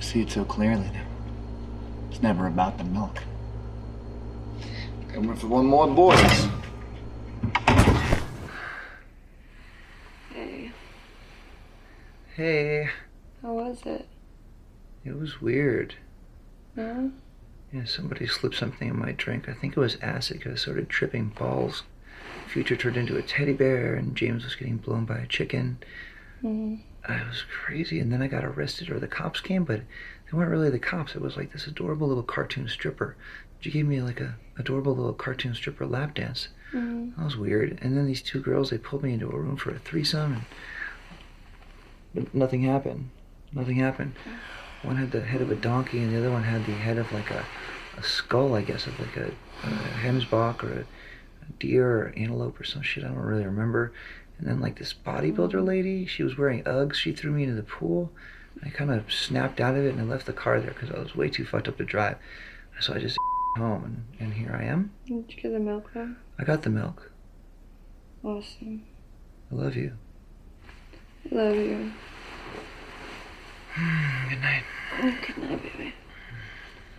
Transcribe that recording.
I see it so clearly now. It's never about the milk. I went for one more, boys. Hey. Hey. How was it? It was weird. Yeah? Yeah, somebody slipped something in my drink. I think it was acid because I started tripping balls. Future turned into a teddy bear and James was getting blown by a chicken. Mm-hmm. It was crazy, and then I got arrested, or the cops came, but they weren't really the cops. It was like this adorable little cartoon stripper. She gave me like a adorable little cartoon stripper lap dance. Mm-hmm. That was weird. And then these two girls, they pulled me into a room for a threesome, but nothing happened. Nothing happened. One had the head of a donkey, and the other one had the head of like a skull, I guess, of like a hemsbok or a deer or antelope or some shit. I don't really remember. And then like this bodybuilder lady, she was wearing Uggs. She threw me into the pool. I kind of snapped out of it and I left the car there because I was way too fucked up to drive. So I just home and here I am. Did you get the milk though? I got the milk. Awesome. I love you. Love you. Good night. Good night, baby.